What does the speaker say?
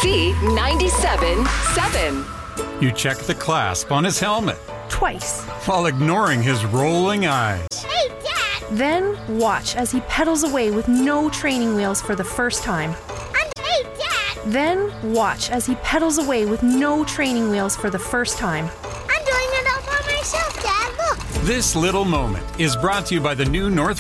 KFC 97.7. You check the clasp on his helmet Twice. while ignoring his rolling eyes. Hey, Dad! Then watch as he pedals away with no training wheels for the first time. Hey, Dad! Then watch as he pedals away with no training wheels for the first time. I'm doing it all by myself, Dad. Look! This little moment is brought to you by the new North